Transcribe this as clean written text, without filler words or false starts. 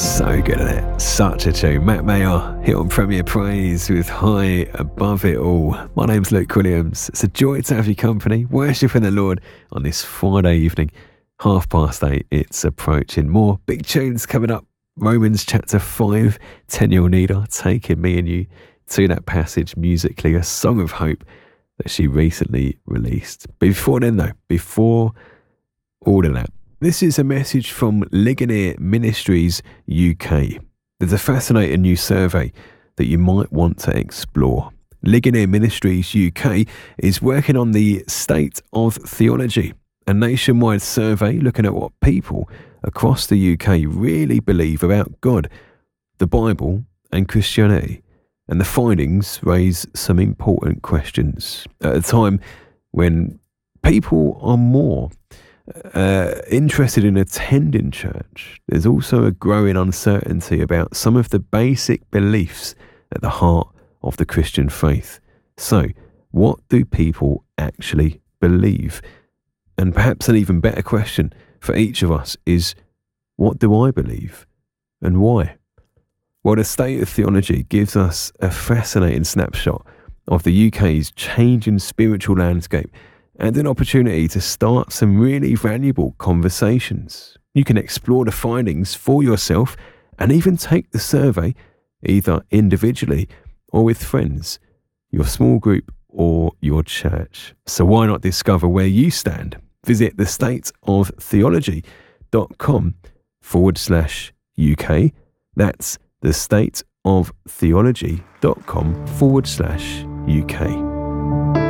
So good at it. Such a tune. Matt Mayer hit on Premier Praise with High Above It All. My name's Luke Williams. It's a joy to have your company, worshipping the Lord on this Friday evening. 8:30, it's approaching. More big tunes coming up. Romans chapter 5, 10-year leader, taking me and you to that passage musically, a song of hope that she recently released. Before then though, before all of that, this is a message from Ligonier Ministries UK. There's a fascinating new survey that you might want to explore. Ligonier Ministries UK is working on the State of Theology, a nationwide survey looking at what people across the UK really believe about God, the Bible and Christianity. And the findings raise some important questions at a time when people are more interested in attending church. There's also a growing uncertainty about some of the basic beliefs at the heart of the Christian faith. So, what do people actually believe? And perhaps an even better question for each of us is, what do I believe and why? Well, the State of Theology gives us a fascinating snapshot of the UK's changing spiritual landscape and an opportunity to start some really valuable conversations. You can explore the findings for yourself and even take the survey either individually or with friends, your small group or your church. So why not discover where you stand? Visit thestateoftheology.com/UK. That's thestateoftheology.com/UK.